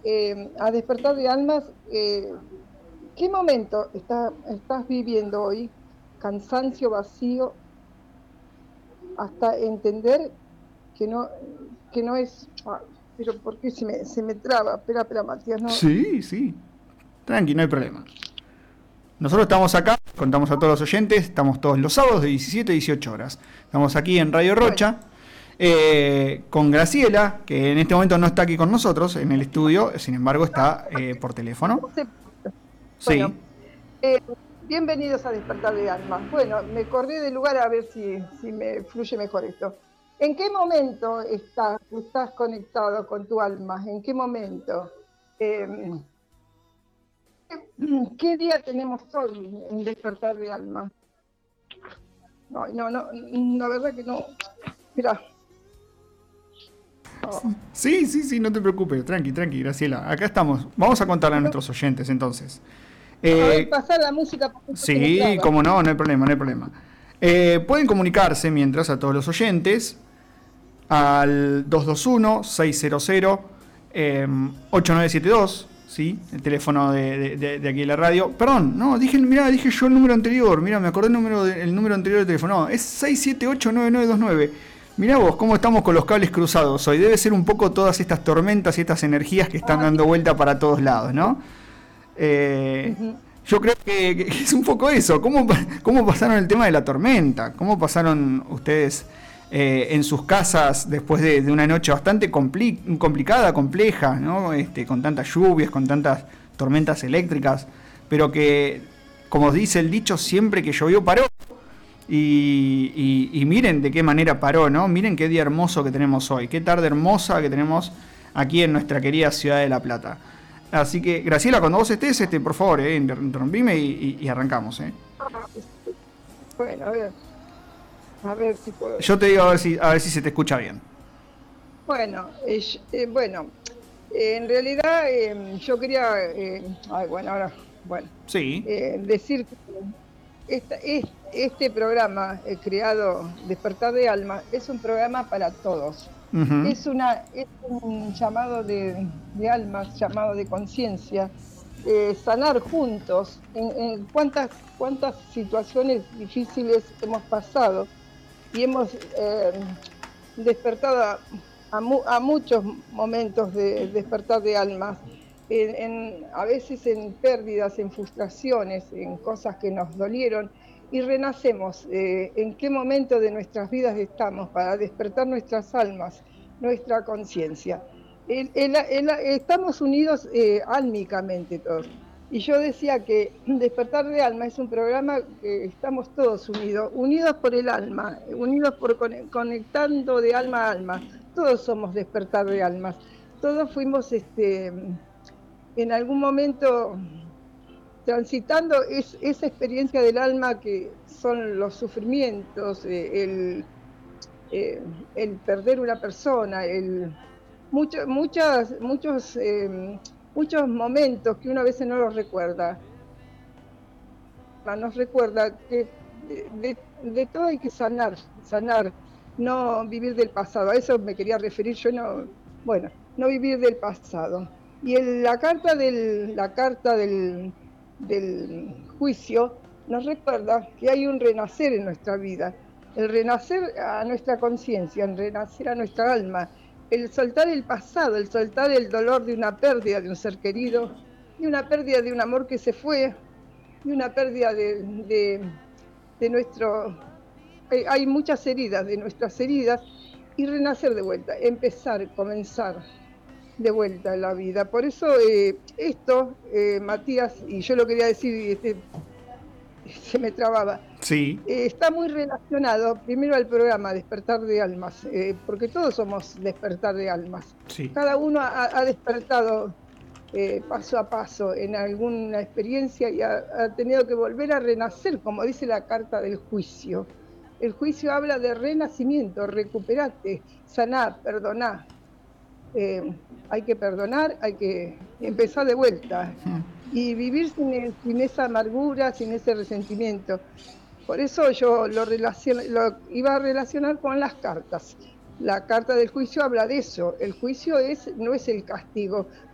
a Despertar de Almas, ¿qué momento estás viviendo hoy? Cansancio, vacío, hasta entender que no, que no es... Ay, pero ¿por qué se me traba? Espera, Matías, no. Sí, sí. Tranqui, no hay problema. Nosotros estamos acá, contamos a todos los oyentes, estamos todos los sábados de 17 a 18 horas. Estamos aquí en Radio Bueno, Rocha con Graciela, que en este momento no está aquí con nosotros en el estudio, sin embargo está por teléfono. no sé. Sí. Bueno, bienvenidos a Despertar de Almas. Bueno, me corrí del lugar a ver si me fluye mejor esto. ¿En qué momento estás conectado con tu alma? ¿En qué momento? Eh, ¿Qué día tenemos hoy en Despertar de Almas? No, la verdad que no. Mira, oh. Sí, sí, sí, no te preocupes, tranqui, tranqui, Graciela. Acá estamos. Vamos a contarle a nuestros oyentes entonces. A ver, Eh, pasar la música porque esto se me sí, traba. como no, no hay problema, no hay problema. Pueden comunicarse mientras a todos los oyentes al 221-600-8972, ¿sí? El teléfono de aquí de la radio. Perdón, no, dije yo el número anterior, mirá, me acordé el número anterior del teléfono. No, es 678-9929. Mirá vos cómo estamos con los cables cruzados hoy. Debe ser un poco todas estas tormentas y estas energías que están Ah, dando vuelta para todos lados, ¿no? Eh, ujú. yo creo que es un poco eso. ¿Cómo pasaron el tema de la tormenta? ¿Cómo pasaron ustedes en sus casas después de una noche bastante complicada, compleja, ¿no? Con tantas lluvias, con tantas tormentas eléctricas, pero que, como dice el dicho, siempre que llovió paró. Y miren de qué manera paró, ¿no? Miren qué día hermoso que tenemos hoy, qué tarde hermosa que tenemos aquí en nuestra querida ciudad de La Plata. Así que, Graciela, cuando vos estés, por favor, interrumpime y arrancamos, ¿eh? Bueno, a ver si puedo. Yo te digo a ver si se te escucha bien. Bueno, bueno, en realidad yo quería, ay, bueno, ahora, bueno, Sí. decir que este programa creado Despertar de Alma es un programa para todos. Ujú. Es un llamado de almas, llamado de conciencia, sanar juntos. En cuántas situaciones difíciles hemos pasado y hemos despertado a muchos momentos de despertar de almas, a veces en pérdidas, en frustraciones, en cosas que nos dolieron, y renacemos. ¿En qué momento de nuestras vidas estamos para despertar nuestras almas, nuestra conciencia? Estamos unidos álmicamente todos. Y yo decía que Despertar de Alma es un programa que estamos todos unidos por el alma, unidos por conectando de alma a alma. Todos somos Despertar de Almas. Todos fuimos en algún momento transitando esa experiencia del alma que son los sufrimientos, el perder una persona, muchos momentos que uno a veces no los recuerda. Nos recuerda que de todo hay que sanar, no vivir del pasado. A eso me quería referir yo, no vivir del pasado. Y la carta del juicio nos recuerda que hay un renacer en nuestra vida, el renacer a nuestra conciencia, el renacer a nuestra alma, el soltar el pasado, el soltar el dolor de una pérdida de un ser querido, de una pérdida de un amor que se fue, de una pérdida de nuestro... Hay muchas heridas, de nuestras heridas, y renacer de vuelta, comenzar de vuelta en la vida. Por eso esto, Matías, y yo lo quería decir, se me trababa, Sí. está muy relacionado primero al programa Despertar de Almas, porque todos somos despertar de almas. Sí. Cada uno ha despertado paso a paso en alguna experiencia y ha tenido que volver a renacer, como dice la carta del juicio. El juicio habla de renacimiento, recuperate, saná, perdoná. Eh, Hay que perdonar, hay que empezar de vuelta y vivir sin esa amargura, sin ese resentimiento. Por eso yo lo iba a relacionar con las cartas. La carta del juicio habla de eso. El juicio no es el castigo,